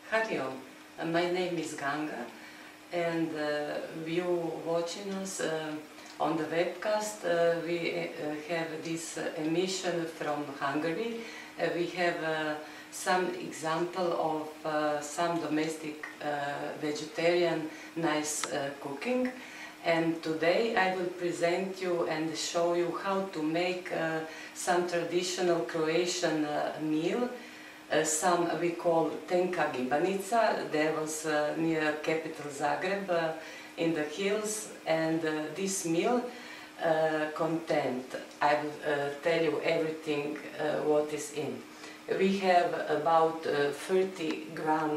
Hari Om. My name is Ganga, and you watching us on the webcast. We have this emission from Hungary. We have some example of some domestic vegetarian nice cooking. And today I will present you and show you how to make some traditional Croatian meal. Some we call tenka gibanica. There was near capital Zagreb in the hills, and this meal content, I will tell you everything what is in. We have about 300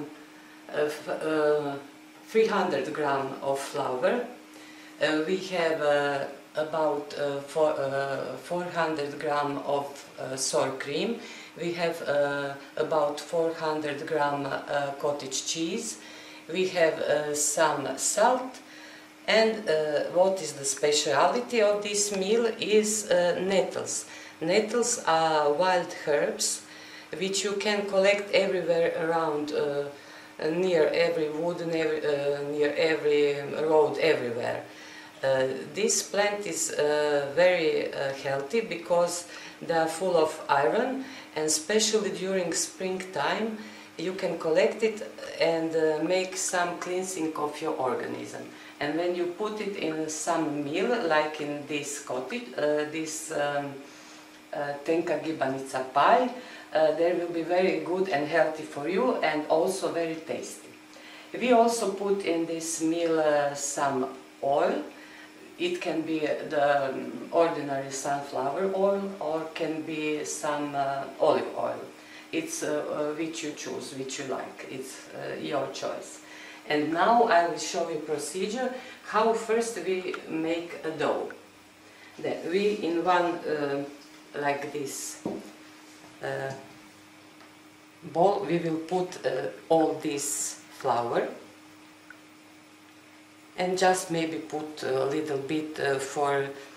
gram of flour. We have about 400 gram of sour cream. We have about 400 gram cottage cheese. We have some salt. And what is the speciality of this meal is nettles. Nettles are wild herbs which you can collect everywhere around, near every wood, near every road, everywhere. This plant is very healthy because they are full of iron, and especially during springtime you can collect it and make some cleansing of your organism. And when you put it in some meal, like in this cottage, this tenka gibanica pie, they will be very good and healthy for you, and also very tasty. We also put in this meal some oil. It can be the ordinary sunflower oil, or can be some olive oil. It's which you choose, which you like. It's your choice. And now I will show you procedure how first we make a dough. Then we in one like this bowl we will put all this flour, and just maybe put a little bit for